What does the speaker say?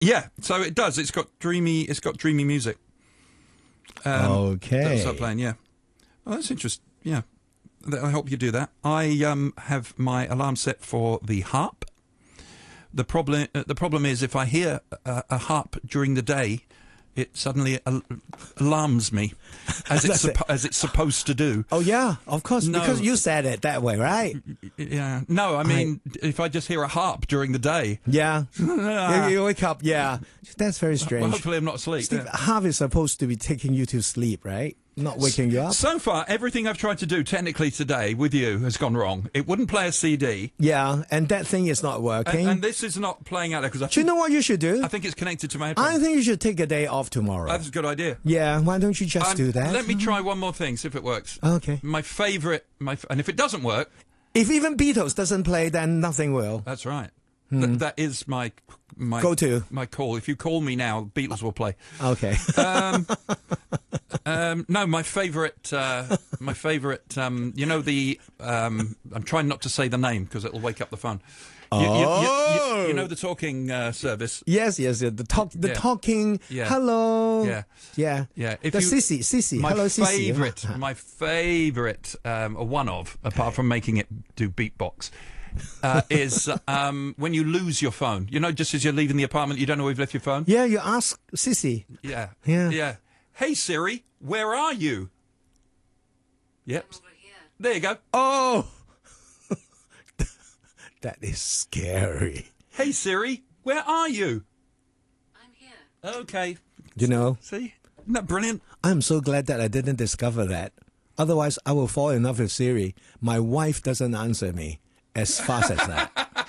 Yeah, so it does. It's got dreamy music. Okay. That'll start playing. Yeah. Oh, that's interesting. Yeah, I hope you do that. I have my alarm set for the harp. The problem is if I hear a harp during the day, it suddenly alarms me, as it's supposed to do. Oh yeah, of course, because you said it that way, right? Yeah. No, I mean, if I just hear a harp during the day. Yeah. you wake up, yeah. That's very strange. Well, hopefully I'm not asleep. Steve, harp is supposed to be taking you to sleep, right? Not waking you up. So far, everything I've tried to do technically today with you has gone wrong. It wouldn't play a CD. Yeah, and that thing is not working. And this is not playing out there because do you know what you should do? I think it's connected to my headphones. I think you should take a day off tomorrow. That's a good idea. Yeah, why don't you just do that? Let me try one more thing, see if it works. Okay. My favourite, and if it doesn't work... If even Beatles doesn't play, then nothing will. That's right. That is my go-to. My call. If you call me now, Beatles will play. Okay. No, my favourite. You know the. I'm trying not to say the name because it'll wake up the phone. You know the talking service. Yes. The talking. Yeah. Hello. Yeah. If Sissy. Hello, Sissy. My favourite, one of, apart from making it do beatbox. Is when you lose your phone. You know, just as you're leaving the apartment, you don't know where you've left your phone. Yeah, you ask Sissy. Yeah. Hey Siri, where are you? Yep. I'm over here. There you go. Oh, that is scary. Hey Siri, where are you? I'm here. Okay. You know. See, isn't that brilliant? I'm so glad that I didn't discover that. Otherwise, I will fall in love with Siri. My wife doesn't answer me as fast as that.